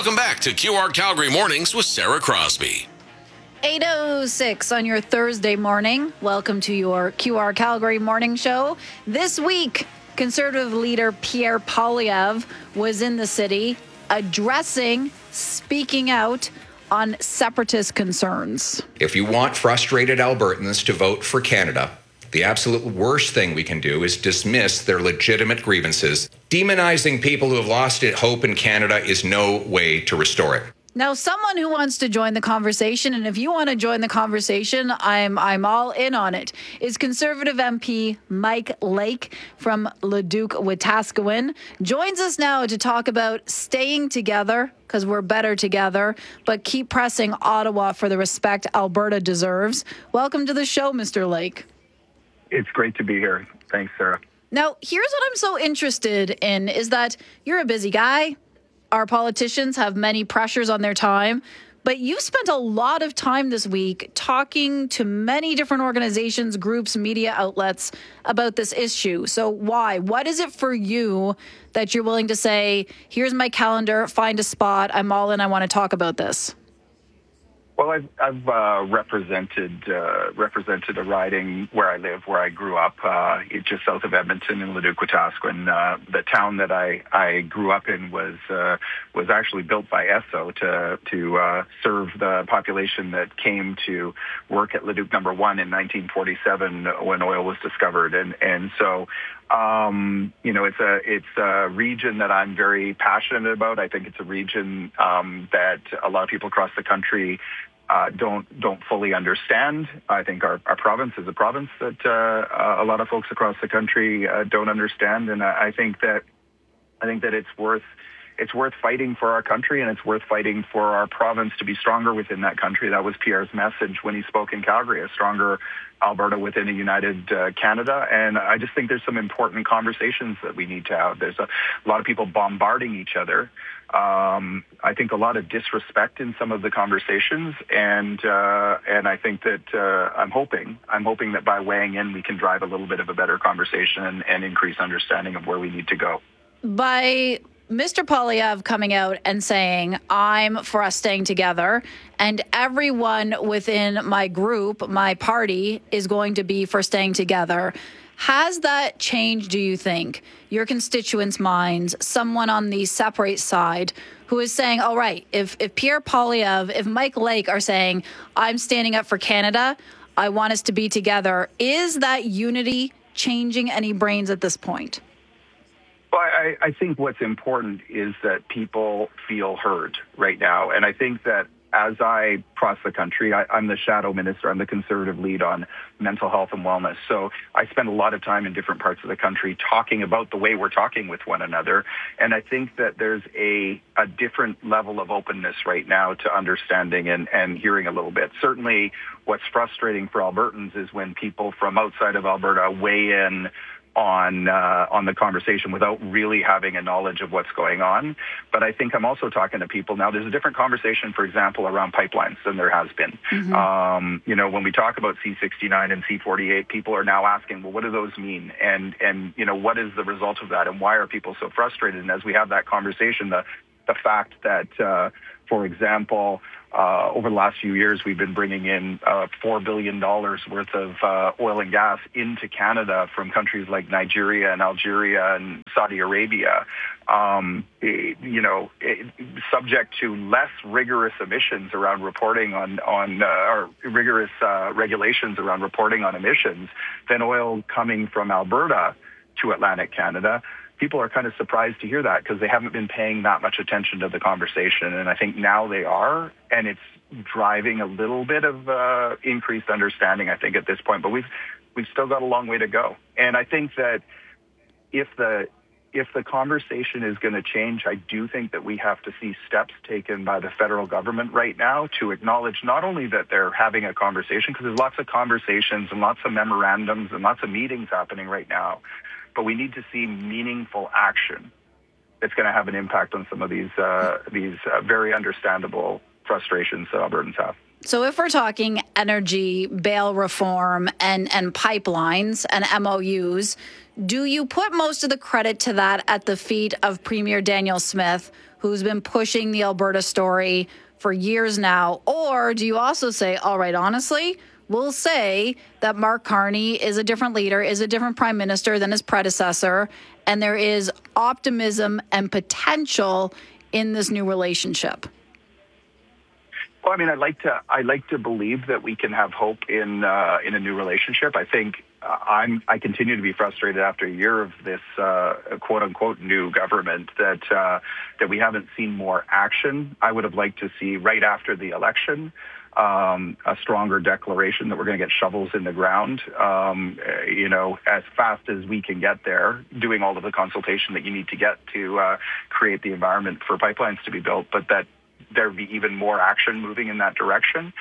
Welcome back to QR Calgary Mornings with Sarah Crosby. 8:06 on your Thursday morning. Welcome to your QR Calgary Morning Show. This week, Conservative leader Pierre Poilievre was in the city speaking out on separatist concerns. If you want frustrated Albertans to vote for Canada, the absolute worst thing we can do is dismiss their legitimate grievances. Demonizing people who have lost hope in Canada is no way to restore it. Now, someone who wants to join the conversation, and if you want to join the conversation, I'm all in on it, is Conservative MP Mike Lake from Leduc-Wetaskiwin. Joins us now to talk about staying together, because we're better together, but keep pressing Ottawa for the respect Alberta deserves. Welcome to the show, Mr. Lake. It's great to be here. Thanks, Sarah. Now, here's what I'm so interested in is that you're a busy guy. Our politicians have many pressures on their time, but you've spent a lot of time this week talking to many different organizations, groups, media outlets about this issue. So why? What is it for you that you're willing to say, here's my calendar, find a spot, I'm all in, I want to talk about this? Well, I've represented a riding where I live, where I grew up, just south of Edmonton in Leduc-Wetaskiwin. The town that I grew up in was actually built by Esso to serve the population that came to work at Leduc Number 1 in 1947 when oil was discovered, and so. It's a region that I'm very passionate about. I think it's a region that a lot of people across the country don't fully understand. I think our province is a province that a lot of folks across the country don't understand, and I think that it's worth fighting for our country, and it's worth fighting for our province to be stronger within that country. That was Pierre's message when he spoke in Calgary: a stronger Alberta within a united Canada. And I just think there's some important conversations that we need to have. There's a lot of people bombarding each other. I think a lot of disrespect in some of the conversations, and I think that I'm hoping that by weighing in, we can drive a little bit of a better conversation and increase understanding of where we need to go. By Mr. Poilievre coming out and saying, I'm for us staying together, and everyone within my group, my party, is going to be for staying together. Has that changed, do you think, your constituents' minds, someone on the separate side who is saying, all right, if Pierre Poilievre, if Mike Lake are saying, I'm standing up for Canada, I want us to be together, is that unity changing any brains at this point? Well, I think what's important is that people feel heard right now. And I think that as I cross the country, I'm the shadow minister. I'm the Conservative lead on mental health and wellness. So I spend a lot of time in different parts of the country talking about the way we're talking with one another. And I think that there's a different level of openness right now to understanding and hearing a little bit. Certainly what's frustrating for Albertans is when people from outside of Alberta weigh in on the conversation without really having a knowledge of what's going on. But I think I'm also talking to people now. There's a different conversation, for example, around pipelines than there has been. Mm-hmm. When we talk about C69 and C48, people are now asking, well, what do those mean? And what is the result of that? And why are people so frustrated? And as we have that conversation, the fact that, for example, over the last few years, we've been bringing in $4 billion worth of oil and gas into Canada from countries like Nigeria and Algeria and Saudi Arabia, subject to less rigorous emissions around reporting or rigorous regulations around reporting on emissions than oil coming from Alberta to Atlantic Canada. People are kind of surprised to hear that because they haven't been paying that much attention to the conversation. And I think now they are, and it's driving a little bit of increased understanding, I think, at this point. But we've still got a long way to go. And I think that if the conversation is going to change, I do think that we have to see steps taken by the federal government right now to acknowledge not only that they're having a conversation, because there's lots of conversations and lots of memorandums and lots of meetings happening right now, but we need to see meaningful action that's going to have an impact on some of these very understandable frustrations that Albertans have. So if we're talking energy, bail reform, and pipelines and MOUs, Do you put most of the credit to that at the feet of Premier Danielle Smith, who's been pushing the Alberta story for years now? Or do you also say, all right, honestly, we'll say that Mark Carney is a different leader, is a different prime minister than his predecessor, and there is optimism and potential in this new relationship? Well, I mean, I like to believe that we can have hope in a new relationship. I think I continue to be frustrated after a year of this quote unquote new government that we haven't seen more action. I would have liked to see right after the election a stronger declaration that we're going to get shovels in the ground, as fast as we can get there, doing all of the consultation that you need to get to create the environment for pipelines to be built, but that there be even more action moving in that direction.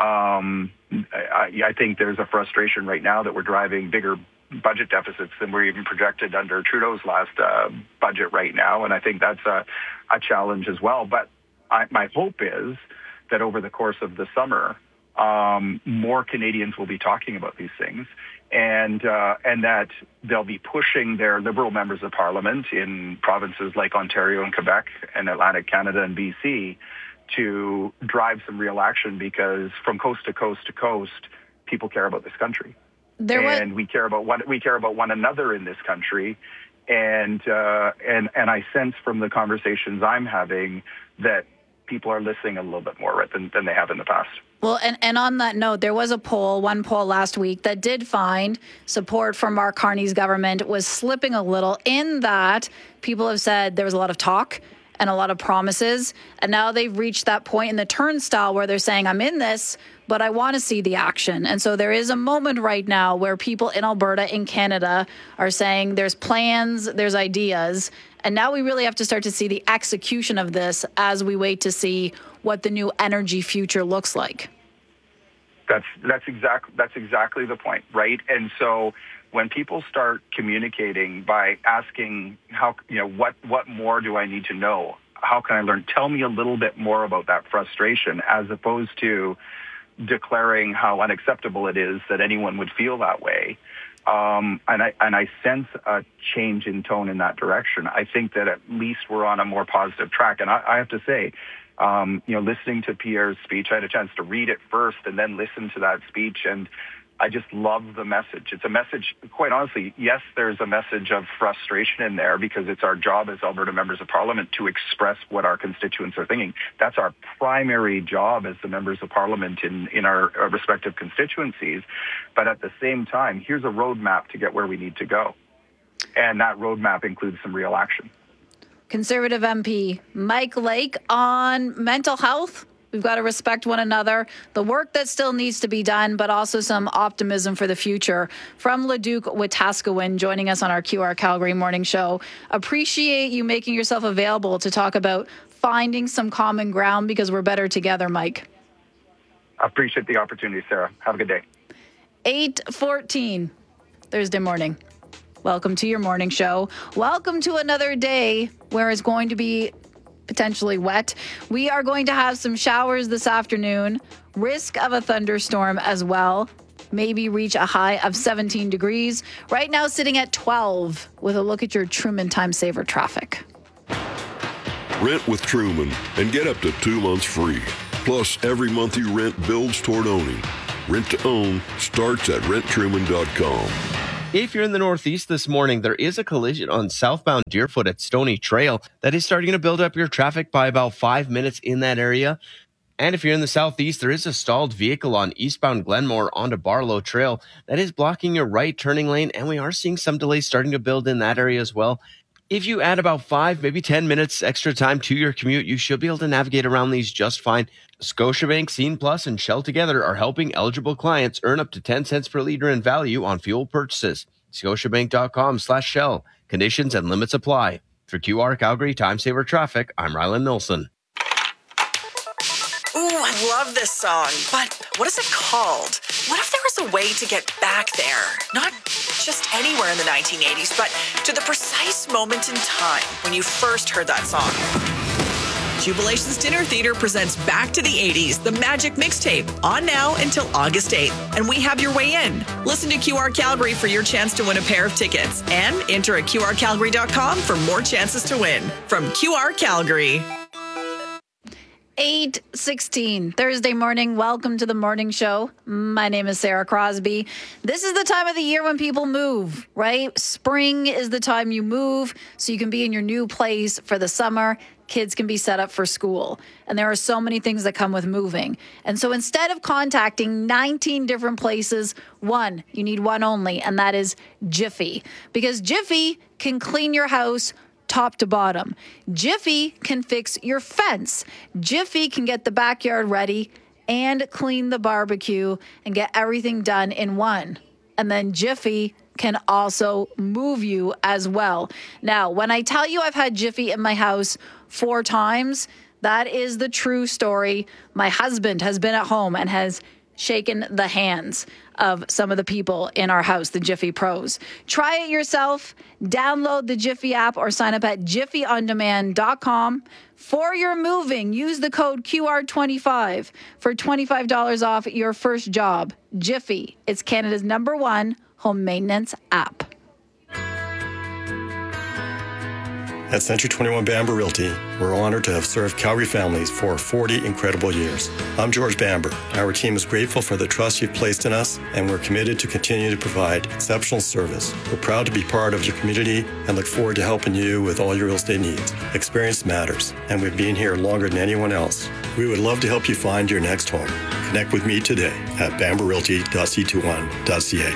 I think there's a frustration right now that we're driving bigger budget deficits than were even projected under Trudeau's last budget right now, and I think that's a challenge as well. But my hope is that over the course of the summer, more Canadians will be talking about these things, and that they'll be pushing their Liberal members of Parliament in provinces like Ontario and Quebec and Atlantic Canada and BC to drive some real action, because from coast to coast to coast, people care about this country, and we care about one another in this country, and I sense from the conversations I'm having that people are listening a little bit more than they have in the past. Well, and on that note, there was one poll last week that did find support for Mark Carney's government was slipping a little, in that people have said there was a lot of talk and a lot of promises, and now they've reached that point in the turnstile where they're saying, I'm in this, but I want to see the action. And so there is a moment right now where people in Alberta, in Canada, are saying there's plans, there's ideas, and now we really have to start to see the execution of this as we wait to see what the new energy future looks like. That's exactly the point, right? And so when people start communicating by asking what more do I need to know? How can I learn? Tell me a little bit more about that frustration, as opposed to declaring how unacceptable it is that anyone would feel that way. And I sense a change in tone in that direction. I think that at least we're on a more positive track. And I have to say, listening to Pierre's speech, I had a chance to read it first and then listen to that speech, and I just love the message. It's a message, quite honestly, yes, there's a message of frustration in there, because it's our job as Alberta members of Parliament to express what our constituents are thinking. That's our primary job as the members of Parliament in our respective constituencies. But at the same time, here's a roadmap to get where we need to go. And that roadmap includes some real action. Conservative MP Mike Lake on mental health. We've got to respect one another, the work that still needs to be done, but also some optimism for the future. From Leduc Wetaskiwin, joining us on our QR Calgary morning show. Appreciate you making yourself available to talk about finding some common ground, because we're better together, Mike. I appreciate the opportunity, Sarah. Have a good day. 8:14 Thursday morning. Welcome to your morning show. Welcome to another day where it's going to be potentially wet. We are going to have some showers this afternoon, risk of a thunderstorm as well, maybe reach a high of 17 degrees. Right now sitting at 12 with a look at your Truman Time Saver traffic. Rent with Truman and get up to 2 months free. Plus, every month you rent builds toward owning. Rent to own starts at renttruman.com. If you're in the Northeast this morning, there is a collision on southbound Deerfoot at Stony Trail that is starting to build up your traffic by about 5 minutes in that area. And if you're in the Southeast, there is a stalled vehicle on eastbound Glenmore onto Barlow Trail that is blocking your right turning lane, and we are seeing some delays starting to build in that area as well. If you add about 5, maybe 10 minutes extra time to your commute, you should be able to navigate around these just fine. Scotiabank, Scene Plus, and Shell together are helping eligible clients earn up to 10 cents per liter in value on fuel purchases. Scotiabank.com/Shell. Conditions and limits apply. For QR Calgary Time Saver Traffic, I'm Rylan Nilsson. Ooh, I love this song, but what is it called? What if there was a way to get back there? Not just anywhere in the 1980s, but to the precise moment in time when you first heard that song. Jubilations Dinner Theater presents Back to the 80s, the Magic Mixtape, on now until August 8th. And we have your way in. Listen to QR Calgary for your chance to win a pair of tickets. And enter at QRCalgary.com for more chances to win. From QR Calgary. 8:16 Thursday morning. Welcome to the morning show. My name is Sarah Crosby. This is the time of the year when people move, right? Spring is the time you move so you can be in your new place for the summer. Kids can be set up for school. And there are so many things that come with moving. And so instead of contacting 19 different places, you need one only, and that is Jiffy. Because Jiffy can clean your house top to bottom. Jiffy can fix your fence. Jiffy can get the backyard ready and clean the barbecue and get everything done in one. And then Jiffy can also move you as well. Now, when I tell you I've had Jiffy in my house 4 times, that is the true story. My husband has been at home and has shaken the hands of some of the people in our house, the Jiffy Pros. Try it yourself. Download the Jiffy app or sign up at jiffyondemand.com. For your moving, use the code QR25 for $25 off your first job. Jiffy, it's Canada's #1 home maintenance app. At Century 21 Bamber Realty, we're honored to have served Calgary families for 40 incredible years. I'm George Bamber. Our team is grateful for the trust you've placed in us, and we're committed to continue to provide exceptional service. We're proud to be part of your community and look forward to helping you with all your real estate needs. Experience matters, and we've been here longer than anyone else. We would love to help you find your next home. Connect with me today at bamberrealty.c21.ca.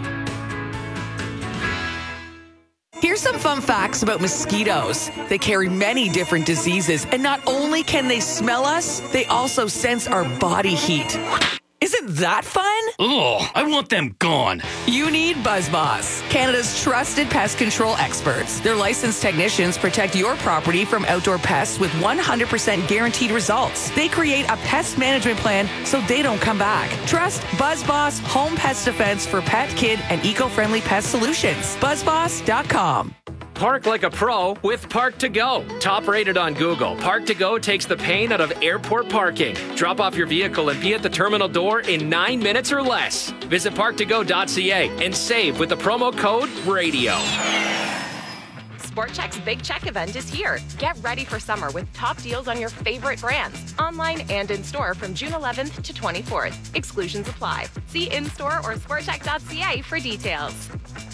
Here's some fun facts about mosquitoes. They carry many different diseases, and not only can they smell us, they also sense our body heat. Isn't that fun? Ugh, I want them gone. You need BuzzBoss, Canada's trusted pest control experts. Their licensed technicians protect your property from outdoor pests with 100% guaranteed results. They create a pest management plan so they don't come back. Trust BuzzBoss Home Pest Defense for pet, kid, and eco-friendly pest solutions. BuzzBoss.com. Park like a pro with Park to Go. Top rated on Google, Park to Go takes the pain out of airport parking. Drop off your vehicle and be at the terminal door in 9 minutes or less. Visit parktogo.ca and save with the promo code RADIO. Sport Chek's Big Check event is here. Get ready for summer with top deals on your favorite brands, online and in store from June 11th to 24th. Exclusions apply. See in-store or sportchek.ca for details.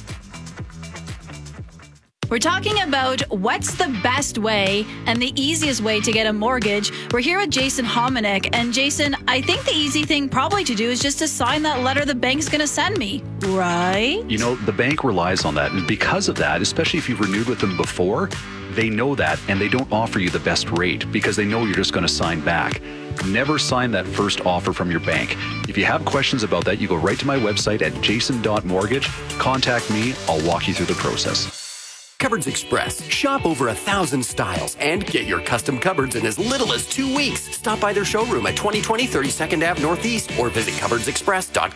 We're talking about what's the best way and the easiest way to get a mortgage. We're here with Jason Hominick. And Jason, I think the easy thing probably to do is just to sign that letter the bank's going to send me, right? You know, the bank relies on that. And because of that, especially if you've renewed with them before, they know that and they don't offer you the best rate because they know you're just going to sign back. Never sign that first offer from your bank. If you have questions about that, you go right to my website at jason.mortgage. Contact me. I'll walk you through the process. Cupboards Express. Shop over 1,000 styles and get your custom cupboards in as little as 2 weeks. Stop by their showroom at 2020 32nd Ave Northeast or visit cupboardsexpress.com.